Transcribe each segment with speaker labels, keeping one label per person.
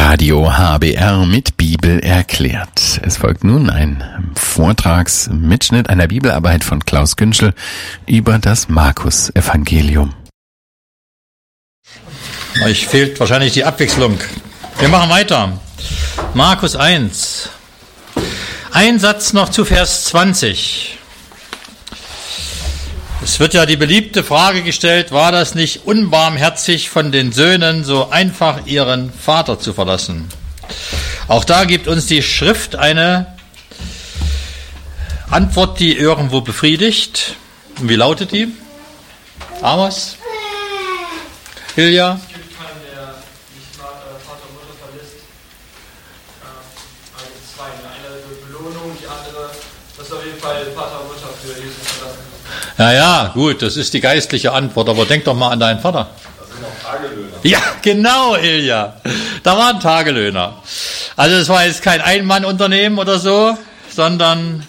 Speaker 1: Radio HBR mit Bibel erklärt. Es folgt nun ein Vortragsmitschnitt einer Bibelarbeit von Klaus Günschel über das Markus-Evangelium.
Speaker 2: Euch fehlt wahrscheinlich die Abwechslung. Wir machen weiter. Markus 1. Ein Satz noch zu Vers 20. Es wird ja die beliebte Frage gestellt, war das nicht unbarmherzig von den Söhnen, so einfach ihren Vater zu verlassen? Auch da gibt uns die Schrift eine Antwort, die irgendwo befriedigt. Und wie lautet die? Amos? Ilja? Ja, gut, das ist die geistliche Antwort, aber denk doch mal an deinen Vater.
Speaker 3: Das sind auch Tagelöhner.
Speaker 2: Ja, genau, Ilja. Da waren Tagelöhner. Also es war jetzt kein Ein-Mann-Unternehmen oder so, sondern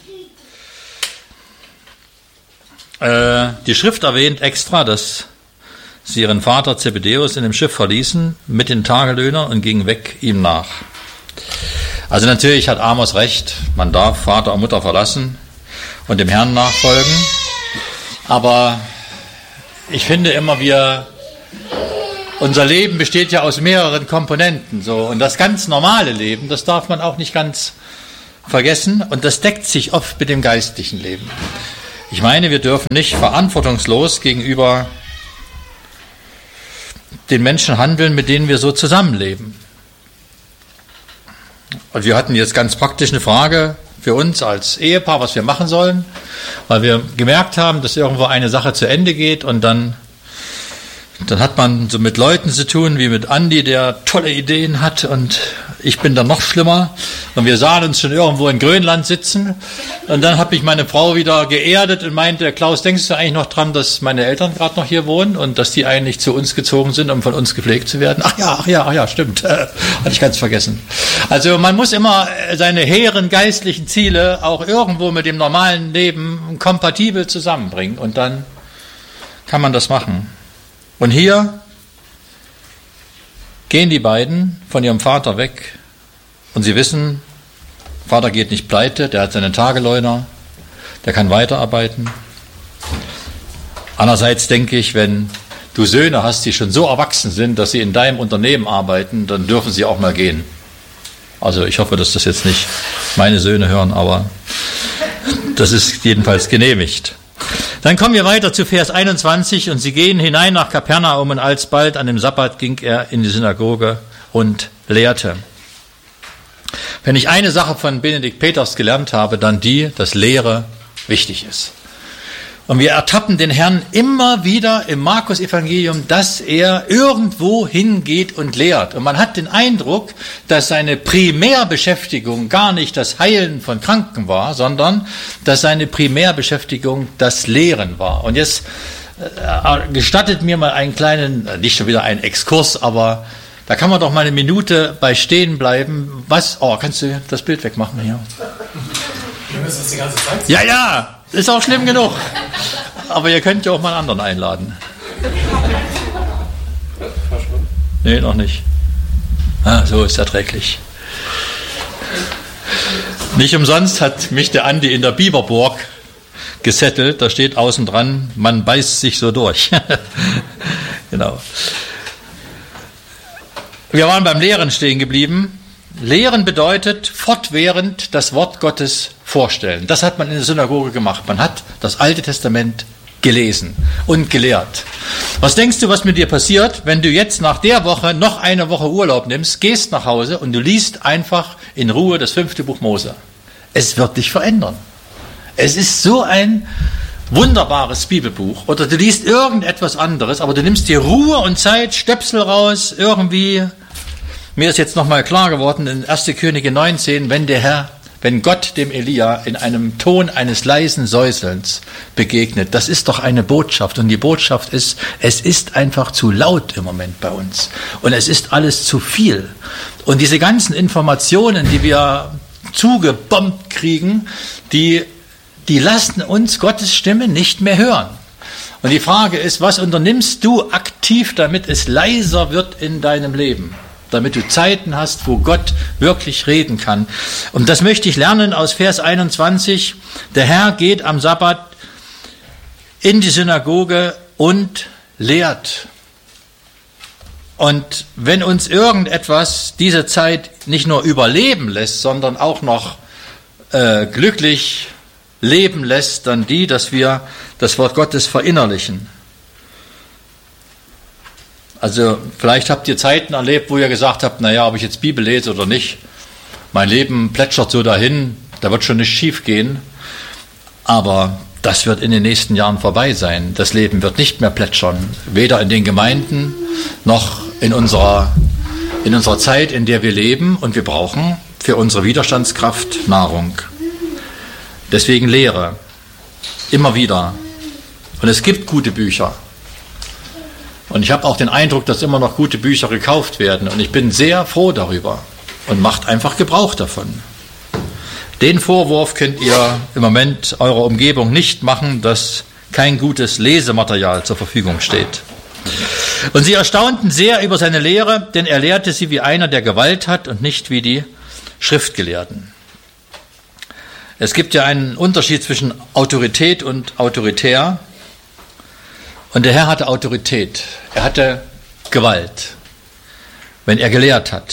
Speaker 2: die Schrift erwähnt extra, dass sie ihren Vater Zebedäus in dem Schiff verließen mit den Tagelöhnern und gingen weg ihm nach. Also natürlich hat Amos recht, man darf Vater und Mutter verlassen und dem Herrn nachfolgen. Aber ich finde immer, unser Leben besteht ja aus mehreren Komponenten, so. Und das ganz normale Leben, das darf man auch nicht ganz vergessen. Und das deckt sich oft mit dem geistlichen Leben. Ich meine, wir dürfen nicht verantwortungslos gegenüber den Menschen handeln, mit denen wir so zusammenleben. Und wir hatten jetzt ganz praktisch eine Frage für uns als Ehepaar, was wir machen sollen, weil wir gemerkt haben, dass irgendwo eine Sache zu Ende geht und dann hat man so mit Leuten zu tun, wie mit Andi, der tolle Ideen hat und ich bin dann noch schlimmer und wir sahen uns schon irgendwo in Grönland sitzen und dann hat mich meine Frau wieder geerdet und meinte, Klaus, denkst du eigentlich noch dran, dass meine Eltern gerade noch hier wohnen und dass die eigentlich zu uns gezogen sind, um von uns gepflegt zu werden? Ach ja, stimmt, hatte ich ganz vergessen. Also man muss immer seine hehren geistlichen Ziele auch irgendwo mit dem normalen Leben kompatibel zusammenbringen und dann kann man das machen. Und hier gehen die beiden von ihrem Vater weg und sie wissen, Vater geht nicht pleite, der hat seine Tagelöhner, der kann weiterarbeiten. Andererseits denke ich, wenn du Söhne hast, die schon so erwachsen sind, dass sie in deinem Unternehmen arbeiten, dann dürfen sie auch mal gehen. Also ich hoffe, dass das jetzt nicht meine Söhne hören, aber das ist jedenfalls genehmigt. Dann kommen wir weiter zu Vers 21 und sie gehen hinein nach Kapernaum und alsbald an dem Sabbat ging er in die Synagoge und lehrte. Wenn ich eine Sache von Benedikt Peters gelernt habe, dann die, dass Lehre wichtig ist. Und wir ertappen den Herrn immer wieder im Markus-Evangelium, dass er irgendwo hingeht und lehrt. Und man hat den Eindruck, dass seine Primärbeschäftigung gar nicht das Heilen von Kranken war, sondern dass seine Primärbeschäftigung das Lehren war. Und jetzt gestattet mir mal einen kleinen, nicht schon wieder einen Exkurs, aber da kann man doch mal eine Minute bei stehen bleiben. Kannst du das Bild wegmachen hier?
Speaker 3: Wir müssen das die ganze Zeit
Speaker 2: sehen. Ja, ist auch schlimm genug. Aber ihr könnt ja auch mal einen anderen einladen. Nee, noch nicht. So ist erträglich. Nicht umsonst hat mich der Andi in der Biberburg gesettelt. Da steht außen dran, man beißt sich so durch. Genau. Wir waren beim Lehren stehen geblieben. Lehren bedeutet fortwährend das Wort Gottes vorstellen. Das hat man in der Synagoge gemacht. Man hat das Alte Testament gelesen und gelehrt. Was denkst du, was mit dir passiert, wenn du jetzt nach der Woche noch eine Woche Urlaub nimmst, gehst nach Hause und du liest einfach in Ruhe das 5. Buch Mose? Es wird dich verändern. Es ist so ein wunderbares Bibelbuch. Oder du liest irgendetwas anderes, aber du nimmst dir Ruhe und Zeit, Stöpsel raus, irgendwie. Mir ist jetzt nochmal klar geworden, in 1. Könige 19, wenn Gott dem Elia in einem Ton eines leisen Säuselns begegnet, das ist doch eine Botschaft. Und die Botschaft ist, es ist einfach zu laut im Moment bei uns. Und es ist alles zu viel. Und diese ganzen Informationen, die wir zugebombt kriegen, die lassen uns Gottes Stimme nicht mehr hören. Und die Frage ist, was unternimmst du aktiv, damit es leiser wird in deinem Leben? damit du Zeiten hast, wo Gott wirklich reden kann. Und das möchte ich lernen aus Vers 21. Der Herr geht am Sabbat in die Synagoge und lehrt. Und wenn uns irgendetwas diese Zeit nicht nur überleben lässt, sondern auch noch glücklich leben lässt, dann die, dass wir das Wort Gottes verinnerlichen. Also vielleicht habt ihr Zeiten erlebt, wo ihr gesagt habt, naja, ob ich jetzt Bibel lese oder nicht, mein Leben plätschert so dahin, da wird schon nicht schief gehen, aber das wird in den nächsten Jahren vorbei sein. Das Leben wird nicht mehr plätschern, weder in den Gemeinden noch in unserer Zeit, in der wir leben, und wir brauchen für unsere Widerstandskraft Nahrung. Deswegen Lehre, immer wieder. Und es gibt gute Bücher. Und ich habe auch den Eindruck, dass immer noch gute Bücher gekauft werden. Und ich bin sehr froh darüber und macht einfach Gebrauch davon. Den Vorwurf könnt ihr im Moment eurer Umgebung nicht machen, dass kein gutes Lesematerial zur Verfügung steht. Und sie erstaunten sehr über seine Lehre, denn er lehrte sie wie einer, der Gewalt hat und nicht wie die Schriftgelehrten. Es gibt ja einen Unterschied zwischen Autorität und autoritär. Und der Herr hatte Autorität. Er hatte Gewalt, wenn er gelehrt hat.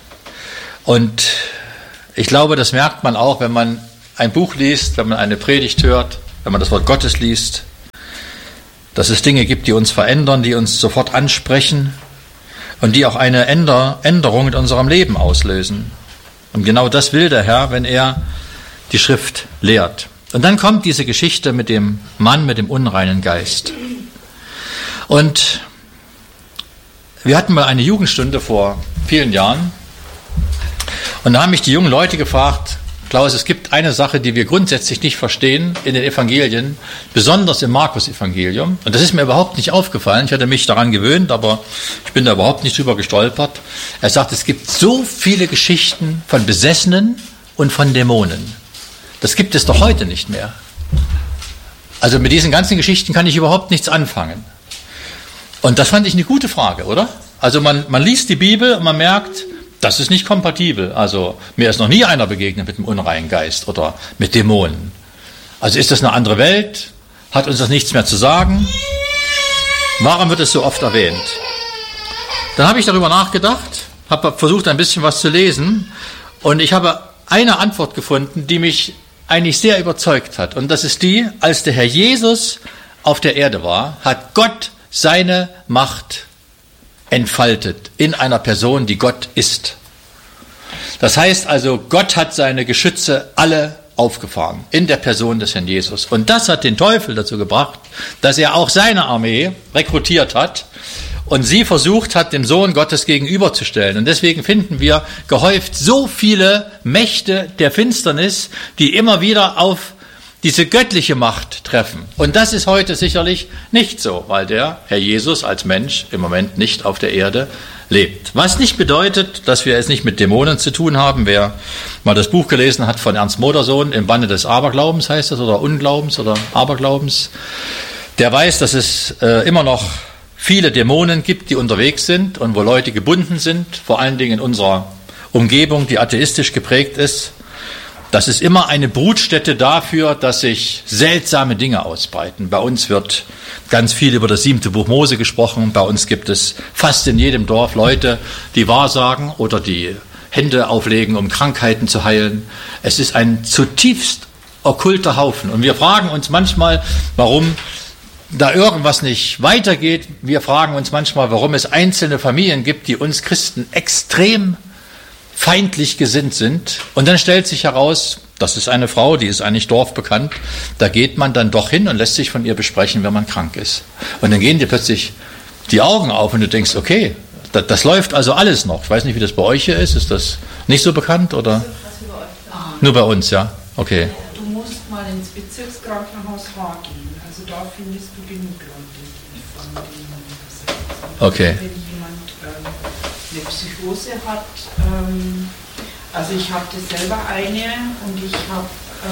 Speaker 2: Und ich glaube, das merkt man auch, wenn man ein Buch liest, wenn man eine Predigt hört, wenn man das Wort Gottes liest, dass es Dinge gibt, die uns verändern, die uns sofort ansprechen und die auch eine Änderung in unserem Leben auslösen. Und genau das will der Herr, wenn er die Schrift lehrt. Und dann kommt diese Geschichte mit dem Mann mit dem unreinen Geist. Und wir hatten mal eine Jugendstunde vor vielen Jahren und da haben mich die jungen Leute gefragt, Klaus, es gibt eine Sache, die wir grundsätzlich nicht verstehen in den Evangelien, besonders im Markus-Evangelium. Und das ist mir überhaupt nicht aufgefallen. Ich hatte mich daran gewöhnt, aber ich bin da überhaupt nicht drüber gestolpert. Er sagt, es gibt so viele Geschichten von Besessenen und von Dämonen. Das gibt es doch heute nicht mehr. Also mit diesen ganzen Geschichten kann ich überhaupt nichts anfangen. Und das fand ich eine gute Frage, oder? Also man liest die Bibel und man merkt, das ist nicht kompatibel. Also mir ist noch nie einer begegnet mit einem unreinen Geist oder mit Dämonen. Also ist das eine andere Welt? Hat uns das nichts mehr zu sagen? Warum wird es so oft erwähnt? Dann habe ich darüber nachgedacht, habe versucht, ein bisschen was zu lesen und ich habe eine Antwort gefunden, die mich eigentlich sehr überzeugt hat. Und das ist die, als der Herr Jesus auf der Erde war, hat Gott seine Macht entfaltet in einer Person, die Gott ist. Das heißt also, Gott hat seine Geschütze alle aufgefahren in der Person des Herrn Jesus. Und das hat den Teufel dazu gebracht, dass er auch seine Armee rekrutiert hat und sie versucht hat, dem Sohn Gottes gegenüberzustellen. Und deswegen finden wir gehäuft so viele Mächte der Finsternis, die immer wieder auf diese göttliche Macht treffen. Und das ist heute sicherlich nicht so, weil der Herr Jesus als Mensch im Moment nicht auf der Erde lebt. Was nicht bedeutet, dass wir es nicht mit Dämonen zu tun haben. Wer mal das Buch gelesen hat von Ernst Modersohn, Im Banne des Aberglaubens heißt es, oder Unglaubens oder Aberglaubens, der weiß, dass es immer noch viele Dämonen gibt, die unterwegs sind und wo Leute gebunden sind, vor allen Dingen in unserer Umgebung, die atheistisch geprägt ist. Das ist immer eine Brutstätte dafür, dass sich seltsame Dinge ausbreiten. Bei uns wird ganz viel über das 7. Buch Mose gesprochen. Bei uns gibt es fast in jedem Dorf Leute, die Wahrsagen oder die Hände auflegen, um Krankheiten zu heilen. Es ist ein zutiefst okkulter Haufen. Und wir fragen uns manchmal, warum da irgendwas nicht weitergeht. Wir fragen uns manchmal, warum es einzelne Familien gibt, die uns Christen extrem feindlich gesinnt sind. Und dann stellt sich heraus, das ist eine Frau, die ist eigentlich dorfbekannt. Da geht man dann doch hin und lässt sich von ihr besprechen, wenn man krank ist. Und dann gehen dir plötzlich die Augen auf und du denkst, okay, das läuft also alles noch. Ich weiß nicht, wie das bei euch hier ist. Ist das nicht so bekannt? Oder? Nur bei uns, ja? Okay.
Speaker 4: Du musst mal ins Bezirkskrankenhaus Haar gehen. Also da findest du genug Leute, die von denen
Speaker 2: Okay.
Speaker 4: Wenn jemand eine Psychose hat, also ich hatte selber eine und ich habe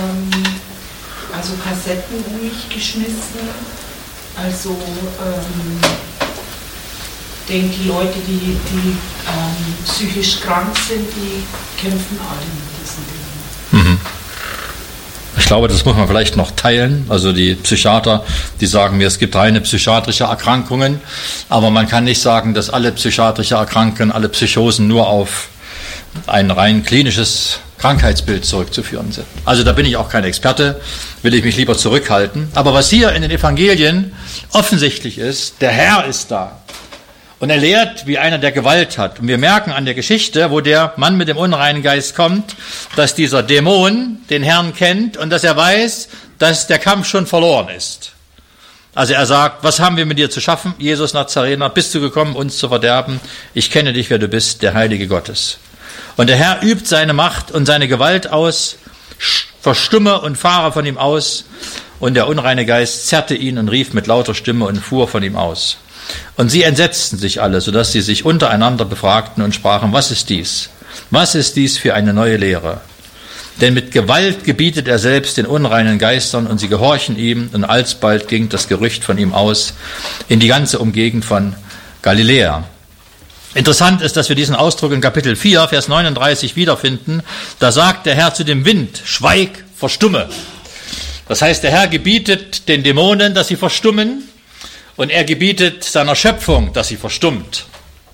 Speaker 4: also Kassetten um mich geschmissen. Also denke die Leute, die psychisch krank sind, die kämpfen alle mit diesen Dingen.
Speaker 2: Ich glaube, das muss man vielleicht noch teilen. Also die Psychiater, die sagen mir, es gibt reine psychiatrische Erkrankungen, aber man kann nicht sagen, dass alle psychiatrische Erkrankungen, alle Psychosen nur auf ein rein klinisches Krankheitsbild zurückzuführen sind. Also da bin ich auch kein Experte, will ich mich lieber zurückhalten. Aber was hier in den Evangelien offensichtlich ist, der Herr ist da. Und er lehrt, wie einer, der Gewalt hat. Und wir merken an der Geschichte, wo der Mann mit dem unreinen Geist kommt, dass dieser Dämon den Herrn kennt und dass er weiß, dass der Kampf schon verloren ist. Also er sagt, was haben wir mit dir zu schaffen, Jesus Nazarener? Bist du gekommen, uns zu verderben? Ich kenne dich, wer du bist, der Heilige Gottes. Und der Herr übt seine Macht und seine Gewalt aus, verstumme und fahre von ihm aus. Und der unreine Geist zerrte ihn und rief mit lauter Stimme und fuhr von ihm aus. Und sie entsetzten sich alle, sodass sie sich untereinander befragten und sprachen, was ist dies? Was ist dies für eine neue Lehre? Denn mit Gewalt gebietet er selbst den unreinen Geistern und sie gehorchen ihm, und alsbald ging das Gerücht von ihm aus in die ganze Umgegend von Galiläa. Interessant ist, dass wir diesen Ausdruck in Kapitel 4, Vers 39 wiederfinden. Da sagt der Herr zu dem Wind, schweig, verstumme. Das heißt, der Herr gebietet den Dämonen, dass sie verstummen, und er gebietet seiner Schöpfung, dass sie verstummt.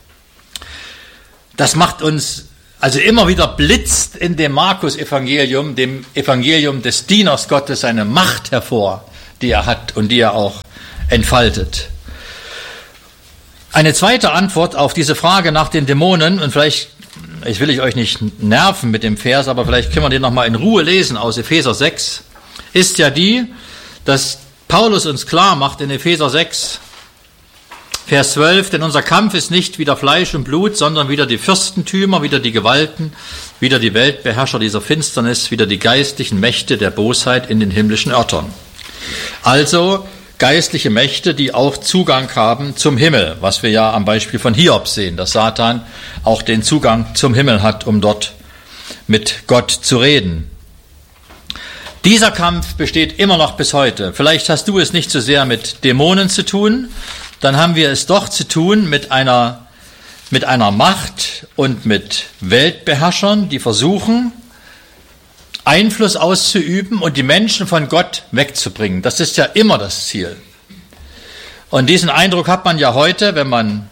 Speaker 2: Das macht uns also immer wieder blitzt in dem Markus-Evangelium, dem Evangelium des Dieners Gottes, seine Macht hervor, die er hat und die er auch entfaltet. Eine zweite Antwort auf diese Frage nach den Dämonen, und vielleicht, ich will euch nicht nerven mit dem Vers, aber vielleicht können wir den nochmal in Ruhe lesen aus Epheser 6, ist ja die, dass Paulus uns klar macht in Epheser 6, Vers 12, denn unser Kampf ist nicht wider Fleisch und Blut, sondern wider die Fürstentümer, wider die Gewalten, wider die Weltbeherrscher dieser Finsternis, wider die geistlichen Mächte der Bosheit in den himmlischen Örtern. Also geistliche Mächte, die auch Zugang haben zum Himmel, was wir ja am Beispiel von Hiob sehen, dass Satan auch den Zugang zum Himmel hat, um dort mit Gott zu reden. Dieser Kampf besteht immer noch bis heute. Vielleicht hast du es nicht so sehr mit Dämonen zu tun, dann haben wir es doch zu tun mit einer Macht und mit Weltbeherrschern, die versuchen, Einfluss auszuüben und die Menschen von Gott wegzubringen. Das ist ja immer das Ziel. Und diesen Eindruck hat man ja heute, wenn man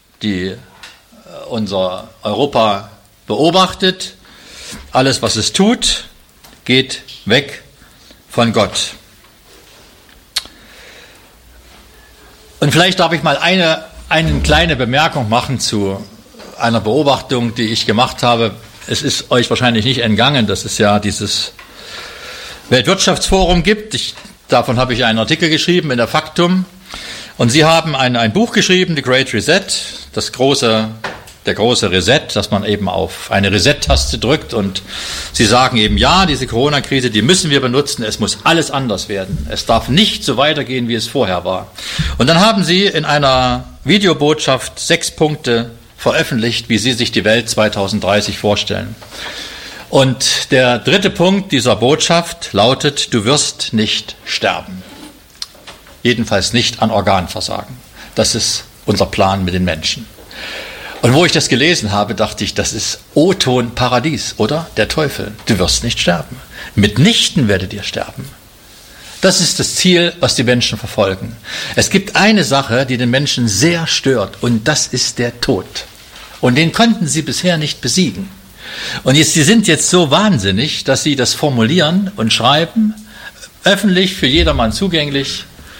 Speaker 2: unser Europa beobachtet. Alles, was es tut, geht weg von Gott. Und vielleicht darf ich mal eine kleine Bemerkung machen zu einer Beobachtung, die ich gemacht habe. Es ist euch wahrscheinlich nicht entgangen, dass es ja dieses Weltwirtschaftsforum gibt. Davon habe ich einen Artikel geschrieben in der Faktum. Und Sie haben ein Buch geschrieben, The Great Reset, der große Reset, dass man eben auf eine Reset-Taste drückt. Und Sie sagen eben, ja, diese Corona-Krise, die müssen wir benutzen. Es muss alles anders werden. Es darf nicht so weitergehen, wie es vorher war. Und dann haben Sie in einer Videobotschaft 6 Punkte veröffentlicht, wie Sie sich die Welt 2030 vorstellen. Und der 3. Punkt dieser Botschaft lautet, du wirst nicht sterben. Jedenfalls nicht an Organversagen. Das ist unser Plan mit den Menschen. Und wo ich das gelesen habe, dachte ich, das ist O-Ton Paradies, oder? Der Teufel. Du wirst nicht sterben. Mitnichten werdet ihr sterben. Das ist das Ziel, was die Menschen verfolgen. Es gibt eine Sache, die den Menschen sehr stört, und das ist der Tod. Und den konnten sie bisher nicht besiegen. Und sie sind jetzt so wahnsinnig, dass sie das formulieren und schreiben, öffentlich für jedermann zugänglich.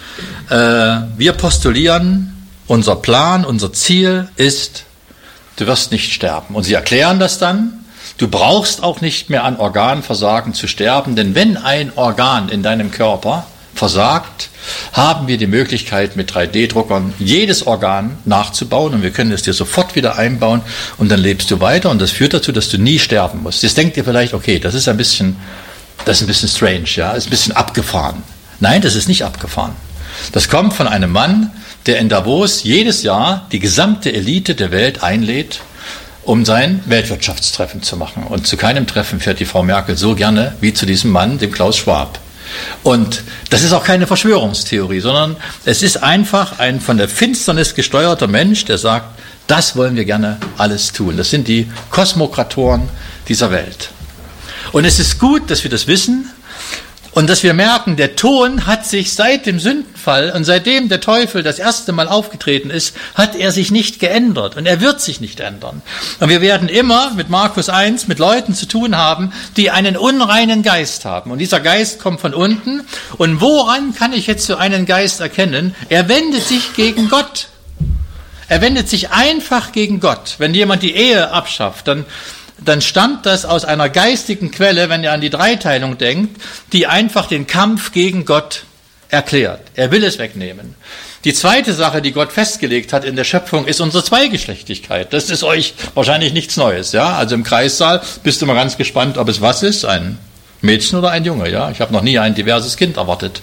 Speaker 2: Wir postulieren, unser Plan, unser Ziel ist, du wirst nicht sterben. Und sie erklären das dann. Du brauchst auch nicht mehr an Organversagen zu sterben, denn wenn ein Organ in deinem Körper versagt, haben wir die Möglichkeit, mit 3D-Druckern jedes Organ nachzubauen, und wir können es dir sofort wieder einbauen, und dann lebst du weiter, und das führt dazu, dass du nie sterben musst. Jetzt denkt ihr vielleicht, okay, das ist ein bisschen strange, ja, ist ein bisschen abgefahren. Nein, das ist nicht abgefahren. Das kommt von einem Mann, der in Davos jedes Jahr die gesamte Elite der Welt einlädt, um sein Weltwirtschaftstreffen zu machen. Und zu keinem Treffen fährt die Frau Merkel so gerne wie zu diesem Mann, dem Klaus Schwab. Und das ist auch keine Verschwörungstheorie, sondern es ist einfach ein von der Finsternis gesteuerter Mensch, der sagt, Das wollen wir gerne alles tun. Das sind die Kosmokratoren dieser Welt. Und es ist gut, dass wir das wissen und dass wir merken, der Ton hat sich seit dem Sündenfall und seitdem der Teufel das erste Mal aufgetreten ist, hat er sich nicht geändert und er wird sich nicht ändern. Und wir werden immer mit Markus 1 mit Leuten zu tun haben, die einen unreinen Geist haben. Und dieser Geist kommt von unten. Und woran kann ich jetzt so einen Geist erkennen? Er wendet sich gegen Gott. Er wendet sich einfach gegen Gott. Wenn jemand die Ehe abschafft, dann stammt das aus einer geistigen Quelle, wenn ihr an die Dreiteilung denkt, die einfach den Kampf gegen Gott erklärt. Er will es wegnehmen. Die zweite Sache, die Gott festgelegt hat in der Schöpfung, ist unsere Zweigeschlechtigkeit. Das ist euch wahrscheinlich nichts Neues. Ja? Also im Kreissaal bist du mal ganz gespannt, ob es was ist, ein Mädchen oder ein Junge. Ja? Ich habe noch nie ein diverses Kind erwartet.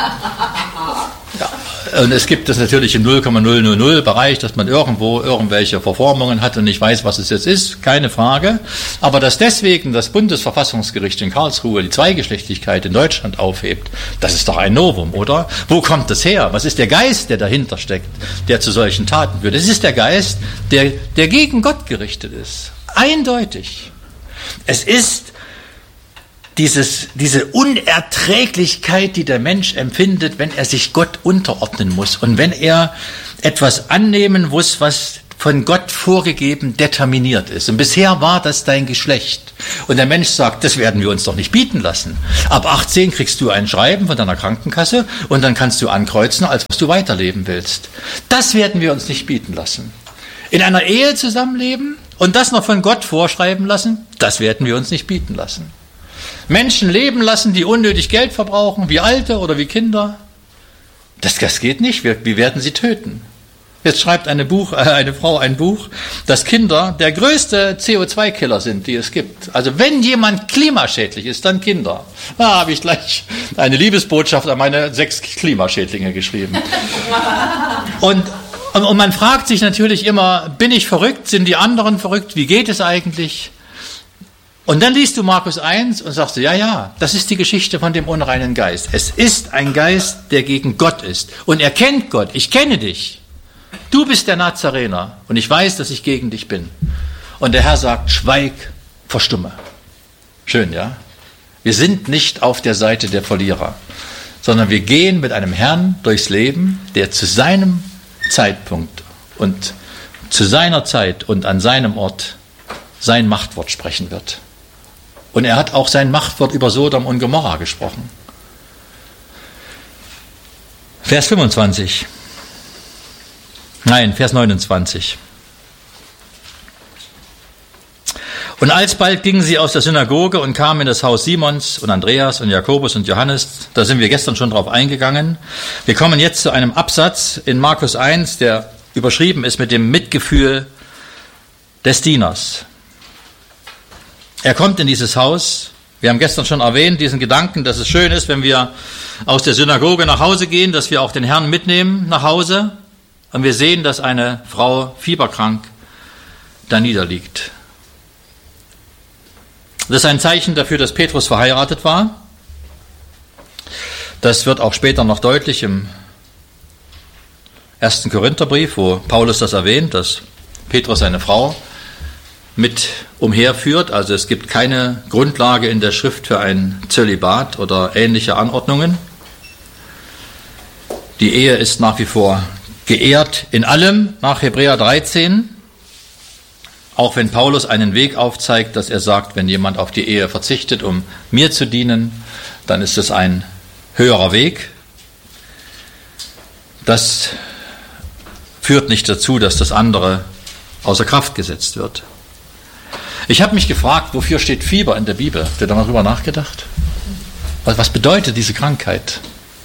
Speaker 2: Ja. Und es gibt das natürlich im 0,000 Bereich, dass man irgendwo irgendwelche Verformungen hat und nicht weiß, was es jetzt ist, keine Frage. Aber dass deswegen das Bundesverfassungsgericht in Karlsruhe die Zweigeschlechtlichkeit in Deutschland aufhebt, das ist doch ein Novum, oder? Wo kommt das her? Was ist der Geist, der dahinter steckt, der zu solchen Taten führt? Es ist der Geist, der gegen Gott gerichtet ist. Eindeutig. Es ist diese Unerträglichkeit, die der Mensch empfindet, wenn er sich Gott unterordnen muss und wenn er etwas annehmen muss, was von Gott vorgegeben determiniert ist. Und bisher war das dein Geschlecht. Und der Mensch sagt, das werden wir uns doch nicht bieten lassen. Ab 18 kriegst du ein Schreiben von deiner Krankenkasse und dann kannst du ankreuzen, als was du weiterleben willst. Das werden wir uns nicht bieten lassen. In einer Ehe zusammenleben und das noch von Gott vorschreiben lassen, das werden wir uns nicht bieten lassen. Menschen leben lassen, die unnötig Geld verbrauchen, wie Alte oder wie Kinder. Das geht nicht, wir werden sie töten. Jetzt schreibt eine Frau ein Buch, dass Kinder der größte CO2-Killer sind, die es gibt. Also wenn jemand klimaschädlich ist, dann Kinder. Da habe ich gleich eine Liebesbotschaft an meine 6 Klimaschädlinge geschrieben. Und man fragt sich natürlich immer, bin ich verrückt? Sind die anderen verrückt? Wie geht es eigentlich? Und dann liest du Markus 1 und sagst, ja, das ist die Geschichte von dem unreinen Geist. Es ist ein Geist, der gegen Gott ist. Und er kennt Gott. Ich kenne dich. Du bist der Nazarener. Und ich weiß, dass ich gegen dich bin. Und der Herr sagt, schweig, verstumme. Schön, ja? Wir sind nicht auf der Seite der Verlierer, sondern wir gehen mit einem Herrn durchs Leben, der zu seinem Zeitpunkt und zu seiner Zeit und an seinem Ort sein Machtwort sprechen wird. Und er hat auch sein Machtwort über Sodom und Gomorra gesprochen. Vers 25. Nein, Vers 29. Und alsbald gingen sie aus der Synagoge und kamen in das Haus Simons und Andreas und Jakobus und Johannes. Da sind wir gestern schon drauf eingegangen. Wir kommen jetzt zu einem Absatz in Markus 1, der überschrieben ist mit dem Mitgefühl des Dieners. Er kommt in dieses Haus. Wir haben gestern schon erwähnt, diesen Gedanken, dass es schön ist, wenn wir aus der Synagoge nach Hause gehen, dass wir auch den Herrn mitnehmen nach Hause. Und wir sehen, dass eine Frau fieberkrank da niederliegt. Das ist ein Zeichen dafür, dass Petrus verheiratet war. Das wird auch später noch deutlich im 1. Korintherbrief, wo Paulus das erwähnt, dass Petrus seine Frau mit umherführt. Also es gibt keine Grundlage in der Schrift für ein Zölibat oder ähnliche Anordnungen. Die Ehe ist nach wie vor geehrt in allem nach Hebräer 13. Auch wenn Paulus einen Weg aufzeigt, dass er sagt, wenn jemand auf die Ehe verzichtet, um mir zu dienen, dann ist es ein höherer Weg. Das führt nicht dazu, dass das andere außer Kraft gesetzt wird. Ich habe mich gefragt, wofür steht Fieber in der Bibel? Habt ihr da mal drüber nachgedacht? Was bedeutet diese Krankheit?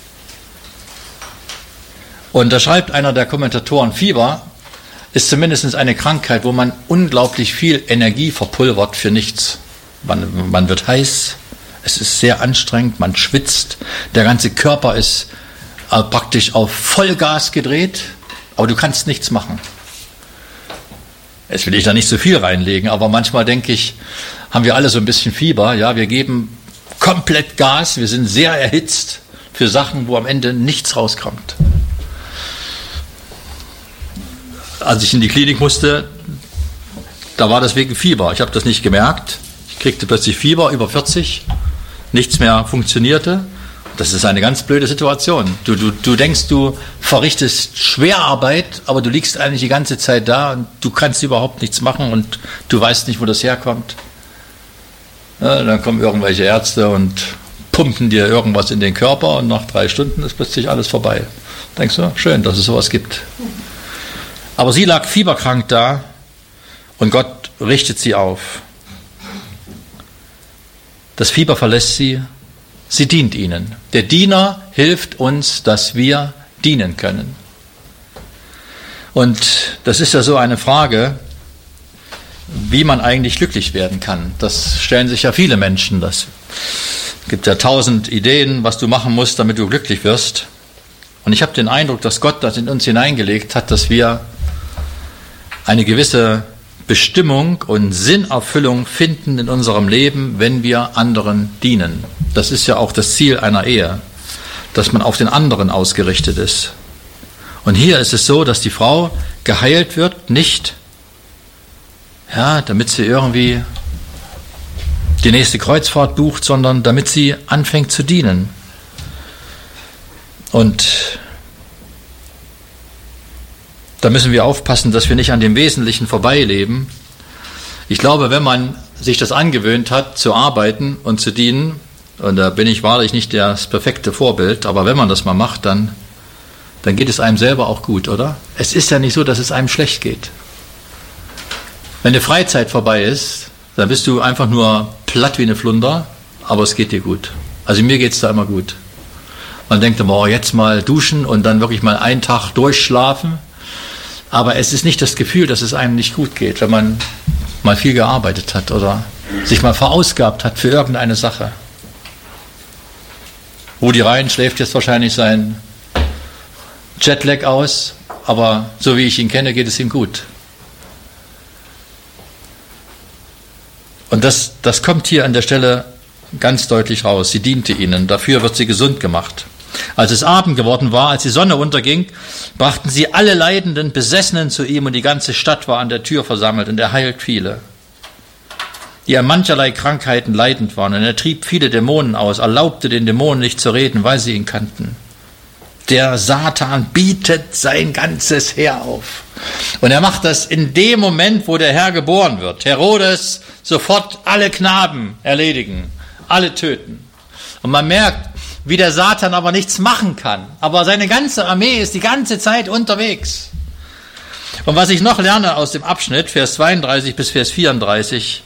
Speaker 2: Und da schreibt einer der Kommentatoren, Fieber ist zumindest eine Krankheit, wo man unglaublich viel Energie verpulvert für nichts. Man wird heiß, es ist sehr anstrengend, man schwitzt, der ganze Körper ist praktisch auf Vollgas gedreht, aber du kannst nichts machen. Jetzt will ich da nicht so viel reinlegen, aber manchmal denke ich, haben wir alle so ein bisschen Fieber. Ja, wir geben komplett Gas, wir sind sehr erhitzt für Sachen, wo am Ende nichts rauskommt. als ich in die Klinik musste, da war das wegen Fieber. Ich habe das nicht gemerkt. Ich kriegte plötzlich Fieber, über 40. Nichts mehr funktionierte. Das ist eine ganz blöde Situation. Du denkst, du verrichtest Schwerarbeit, aber du liegst eigentlich die ganze Zeit da und du kannst überhaupt nichts machen und du weißt nicht, wo das herkommt. Ja, dann kommen irgendwelche Ärzte und pumpen dir irgendwas in den Körper und nach 3 Stunden ist plötzlich alles vorbei. Denkst du, schön, dass es sowas gibt. Aber sie lag fieberkrank da und Gott richtet sie auf. Das Fieber verlässt sie. Sie dient ihnen. Der Diener hilft uns, dass wir dienen können. Und das ist ja so eine Frage, wie man eigentlich glücklich werden kann. Das stellen sich ja viele Menschen. Es gibt ja 1000 Ideen, was du machen musst, damit du glücklich wirst. Und ich habe den Eindruck, dass Gott das in uns hineingelegt hat, dass wir eine gewisse Bestimmung und Sinnerfüllung finden in unserem Leben, wenn wir anderen dienen. Das ist ja auch das Ziel einer Ehe, dass man auf den anderen ausgerichtet ist. Und hier ist es so, dass die Frau geheilt wird, nicht damit sie irgendwie die nächste Kreuzfahrt bucht, sondern damit sie anfängt zu dienen. Und da müssen wir aufpassen, dass wir nicht an dem Wesentlichen vorbeileben. Ich glaube, wenn man sich das angewöhnt hat, zu arbeiten und zu dienen, und da bin ich wahrlich nicht das perfekte Vorbild, aber wenn man das mal macht, dann geht es einem selber auch gut, oder? Es ist ja nicht so, dass es einem schlecht geht. Wenn die Freizeit vorbei ist, dann bist du einfach nur platt wie eine Flunder, aber es geht dir gut. Also mir geht es da immer gut. Man denkt immer, jetzt mal duschen und dann wirklich mal einen Tag durchschlafen. Aber es ist nicht das Gefühl, dass es einem nicht gut geht, wenn man mal viel gearbeitet hat oder sich mal verausgabt hat für irgendeine Sache. Rudi Rhein schläft jetzt wahrscheinlich seinen Jetlag aus, aber so wie ich ihn kenne, geht es ihm gut. Und das kommt hier an der Stelle ganz deutlich raus. Sie diente ihnen, dafür wird sie gesund gemacht. Als es Abend geworden war, als die Sonne unterging, brachten sie alle leidenden Besessenen zu ihm und die ganze Stadt war an der Tür versammelt und er heilt viele, die an mancherlei Krankheiten leidend waren. Und er trieb viele Dämonen aus, erlaubte den Dämonen nicht zu reden, weil sie ihn kannten. Der Satan bietet sein ganzes Heer auf. Und er macht das in dem Moment, wo der Herr geboren wird. Herodes sofort alle Knaben erledigen, alle töten. Und man merkt, wie der Satan aber nichts machen kann. Aber seine ganze Armee ist die ganze Zeit unterwegs. Und was ich noch lerne aus dem Abschnitt, Vers 32 bis Vers 34,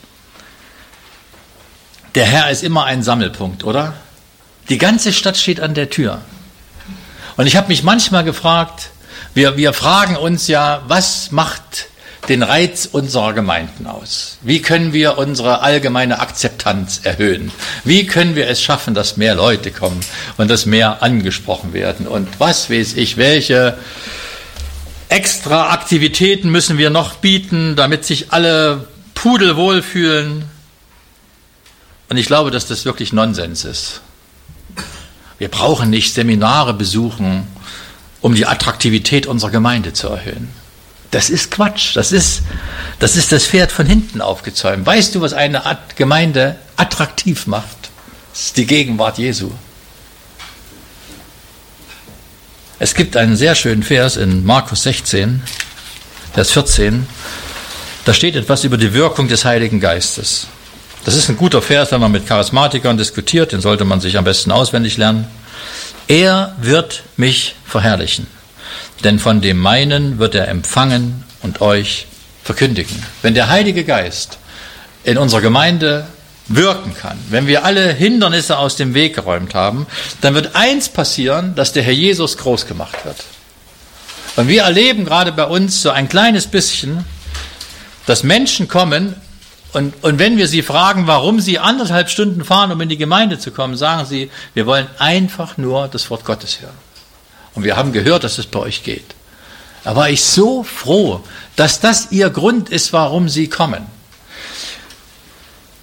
Speaker 2: der Herr ist immer ein Sammelpunkt, oder? Die ganze Stadt steht an der Tür. Und ich habe mich manchmal gefragt, wir fragen uns ja, was macht den Reiz unserer Gemeinden aus? Wie können wir unsere allgemeine Akzeptanz erhöhen? Wie können wir es schaffen, dass mehr Leute kommen und dass mehr angesprochen werden? Und was weiß ich, welche extra Aktivitäten müssen wir noch bieten, damit sich alle pudelwohl fühlen? Und ich glaube, dass das wirklich Nonsens ist. Wir brauchen nicht Seminare besuchen, um die Attraktivität unserer Gemeinde zu erhöhen. Das ist Quatsch. Das ist das Pferd von hinten aufgezäumt. Weißt du, was eine Gemeinde attraktiv macht? Das ist die Gegenwart Jesu. Es gibt einen sehr schönen Vers in Markus 16, Vers 14. Da steht etwas über die Wirkung des Heiligen Geistes. Das ist ein guter Vers, wenn man mit Charismatikern diskutiert, den sollte man sich am besten auswendig lernen. Er wird mich verherrlichen, denn von dem meinen wird er empfangen und euch verkündigen. Wenn der Heilige Geist in unserer Gemeinde wirken kann, wenn wir alle Hindernisse aus dem Weg geräumt haben, dann wird eins passieren, dass der Herr Jesus groß gemacht wird. Und wir erleben gerade bei uns so ein kleines bisschen, dass Menschen kommen, und wenn wir sie fragen, warum sie 1,5 Stunden fahren, um in die Gemeinde zu kommen, sagen sie, wir wollen einfach nur das Wort Gottes hören. Und wir haben gehört, dass es bei euch geht. Da war ich so froh, dass das ihr Grund ist, warum sie kommen.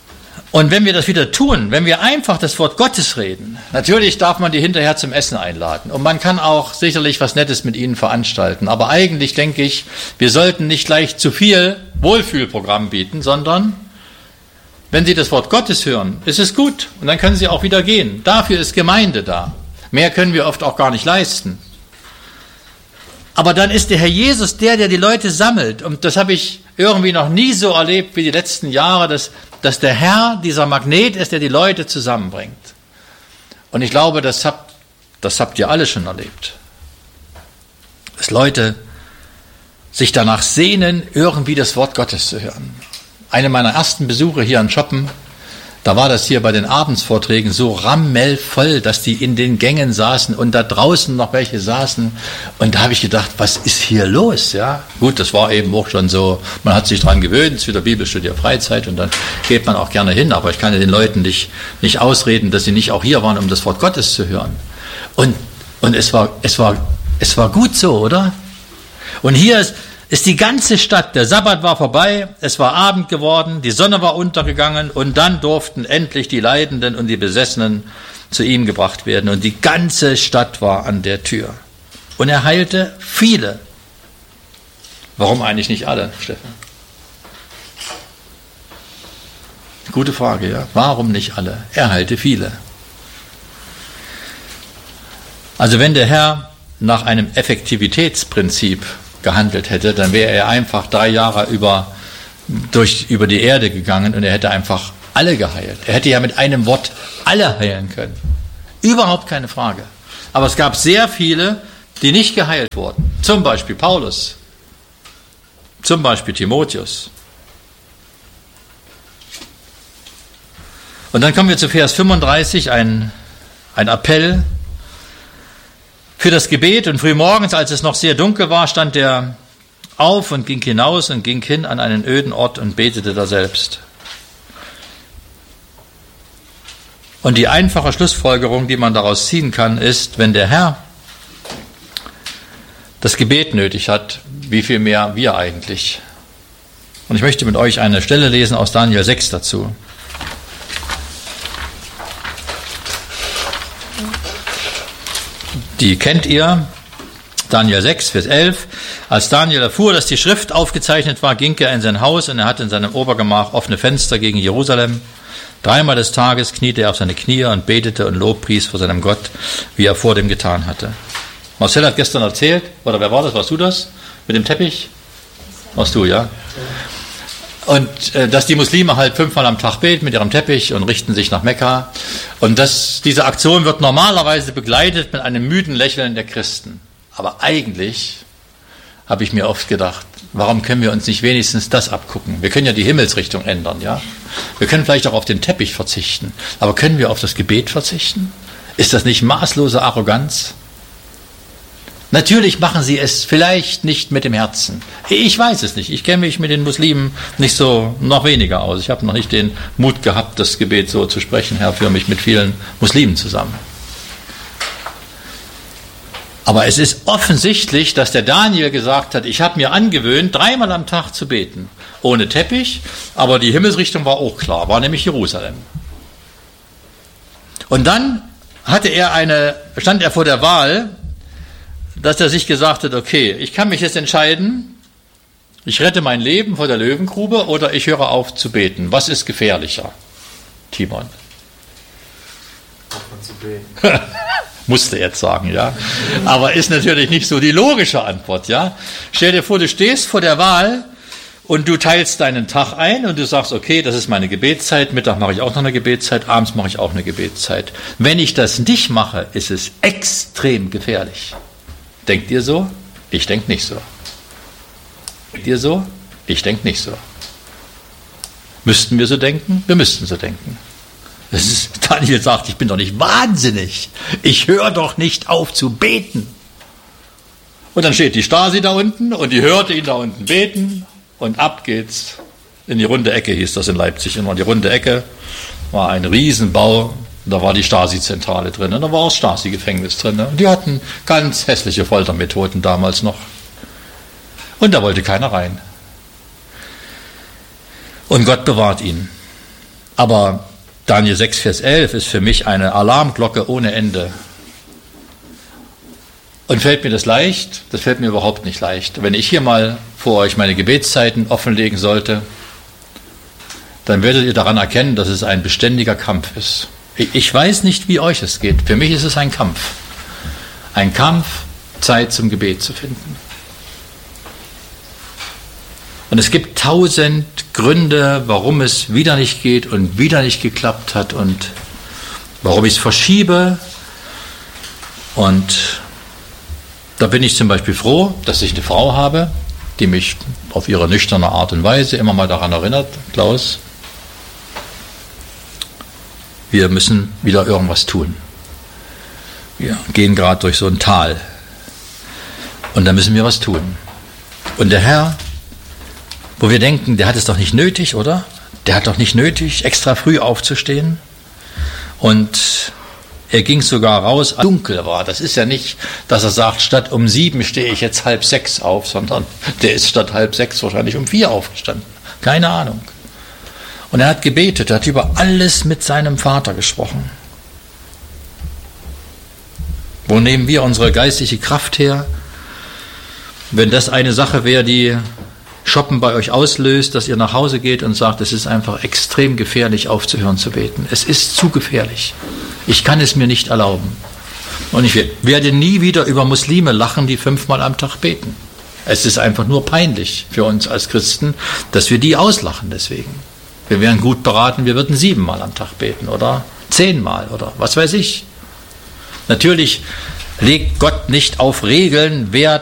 Speaker 2: Und wenn wir das wieder tun, wenn wir einfach das Wort Gottes reden, natürlich darf man die hinterher zum Essen einladen. Und man kann auch sicherlich was Nettes mit ihnen veranstalten. Aber eigentlich denke ich, wir sollten nicht gleich zu viel Wohlfühlprogramm bieten, sondern wenn sie das Wort Gottes hören, ist es gut. Und dann können sie auch wieder gehen. Dafür ist Gemeinde da. Mehr können wir oft auch gar nicht leisten. Aber dann ist der Herr Jesus der die Leute sammelt. Und das habe ich irgendwie noch nie so erlebt wie die letzten Jahre, dass der Herr dieser Magnet ist, der die Leute zusammenbringt. Und ich glaube, das habt ihr alle schon erlebt. Dass Leute sich danach sehnen, irgendwie das Wort Gottes zu hören. Eine meiner ersten Besuche hier in Schoppen, da war das hier bei den Abendsvorträgen so rammelvoll, dass die in den Gängen saßen und da draußen noch welche saßen. Und da habe ich gedacht, was ist hier los? Ja, gut, das war eben auch schon so, man hat sich dran gewöhnt, es ist wieder Bibelstudier Freizeit und dann geht man auch gerne hin. Aber ich kann ja den Leuten nicht ausreden, dass sie nicht auch hier waren, um das Wort Gottes zu hören. Und es war gut so, oder? Und hier ist die ganze Stadt, der Sabbat war vorbei, es war Abend geworden, die Sonne war untergegangen und dann durften endlich die Leidenden und die Besessenen zu ihm gebracht werden und die ganze Stadt war an der Tür. Und er heilte viele. Warum eigentlich nicht alle, Steffen? Gute Frage, ja. Warum nicht alle? Er heilte viele. Also wenn der Herr nach einem Effektivitätsprinzip gehandelt hätte, dann wäre er einfach 3 Jahre über die Erde gegangen und er hätte einfach alle geheilt. Er hätte ja mit einem Wort alle heilen können. Überhaupt keine Frage. Aber es gab sehr viele, die nicht geheilt wurden. Zum Beispiel Paulus. Zum Beispiel Timotheus. Und dann kommen wir zu Vers 35, ein Appell für das Gebet. Und frühmorgens, als es noch sehr dunkel war, stand er auf und ging hinaus und ging hin an einen öden Ort und betete daselbst. Und die einfache Schlussfolgerung, die man daraus ziehen kann, ist, wenn der Herr das Gebet nötig hat, wie viel mehr wir eigentlich. Und ich möchte mit euch eine Stelle lesen aus Daniel 6 dazu. Die kennt ihr, Daniel 6, Vers 11. Als Daniel erfuhr, dass die Schrift aufgezeichnet war, ging er in sein Haus und er hatte in seinem Obergemach offene Fenster gegen Jerusalem. 3-mal des Tages kniete er auf seine Knie und betete und lobpries vor seinem Gott, wie er vor dem getan hatte. Marcel hat gestern erzählt, oder wer war das, warst du das, mit dem Teppich? Warst du, ja? Und dass die Muslime halt 5-mal am Tag beten mit ihrem Teppich und richten sich nach Mekka. Und diese Aktion wird normalerweise begleitet mit einem müden Lächeln der Christen. Aber eigentlich habe ich mir oft gedacht, warum können wir uns nicht wenigstens das abgucken? Wir können ja die Himmelsrichtung ändern, ja? Wir können vielleicht auch auf den Teppich verzichten. Aber können wir auf das Gebet verzichten? Ist das nicht maßlose Arroganz? Natürlich machen sie es vielleicht nicht mit dem Herzen. Ich weiß es nicht. Ich kenne mich mit den Muslimen noch weniger aus. Ich habe noch nicht den Mut gehabt, das Gebet so zu sprechen. Herr, führe mich mit vielen Muslimen zusammen. Aber es ist offensichtlich, dass der Daniel gesagt hat, ich habe mir angewöhnt, 3-mal am Tag zu beten. Ohne Teppich, aber die Himmelsrichtung war auch klar, war nämlich Jerusalem. Und dann stand er vor der Wahl, dass er sich gesagt hat, okay, ich kann mich jetzt entscheiden, ich rette mein Leben vor der Löwengrube oder ich höre auf zu beten. Was ist gefährlicher, Timon?
Speaker 3: Aufhören zu beten.
Speaker 2: Musste jetzt sagen, ja. Aber ist natürlich nicht so die logische Antwort, ja. Stell dir vor, du stehst vor der Wahl und du teilst deinen Tag ein und du sagst, okay, das ist meine Gebetszeit, Mittag mache ich auch noch eine Gebetszeit, abends mache ich auch eine Gebetszeit. Wenn ich das nicht mache, ist es extrem gefährlich. Denkt ihr so? Ich denke nicht so. Denkt ihr so? Ich denke nicht so. Müssten wir so denken? Wir müssten so denken. Daniel sagt, ich bin doch nicht wahnsinnig. Ich höre doch nicht auf zu beten. Und dann steht die Stasi da unten und die hörte ihn da unten beten und ab geht's in die runde Ecke, hieß das in Leipzig. Und die runde Ecke war ein Riesenbau. Da war die Stasi-Zentrale drin und da war auch das Stasi-Gefängnis drin. Und die hatten ganz hässliche Foltermethoden damals noch. Und da wollte keiner rein. Und Gott bewahrt ihn. Aber Daniel 6, Vers 11 ist für mich eine Alarmglocke ohne Ende. Und fällt mir das leicht? Das fällt mir überhaupt nicht leicht. Wenn ich hier mal vor euch meine Gebetszeiten offenlegen sollte, dann werdet ihr daran erkennen, dass es ein beständiger Kampf ist. Ich weiß nicht, wie euch es geht. Für mich ist es ein Kampf. Ein Kampf, Zeit zum Gebet zu finden. Und es gibt 1000 Gründe, warum es wieder nicht geht und wieder nicht geklappt hat und warum ich es verschiebe. Und da bin ich zum Beispiel froh, dass ich eine Frau habe, die mich auf ihre nüchterne Art und Weise immer mal daran erinnert, Klaus, wir müssen wieder irgendwas tun. Wir gehen gerade durch so ein Tal und da müssen wir was tun. Und der Herr, wo wir denken, der hat es doch nicht nötig, oder? Der hat doch nicht nötig, extra früh aufzustehen. Und er ging sogar raus, als es dunkel war. Das ist ja nicht, dass er sagt, statt um 7 stehe ich jetzt 5:30 auf, sondern der ist statt 5:30 wahrscheinlich um 4 aufgestanden. Keine Ahnung. Und er hat gebetet, er hat über alles mit seinem Vater gesprochen. Wo nehmen wir unsere geistliche Kraft her? Wenn das eine Sache wäre, die Shoppen bei euch auslöst, dass ihr nach Hause geht und sagt, es ist einfach extrem gefährlich, aufzuhören zu beten. Es ist zu gefährlich. Ich kann es mir nicht erlauben. Und ich werde nie wieder über Muslime lachen, die 5-mal am Tag beten. Es ist einfach nur peinlich für uns als Christen, dass wir die auslachen deswegen. Wir wären gut beraten, wir würden 7-mal am Tag beten oder 10-mal oder was weiß ich. Natürlich legt Gott nicht auf Regeln Wert,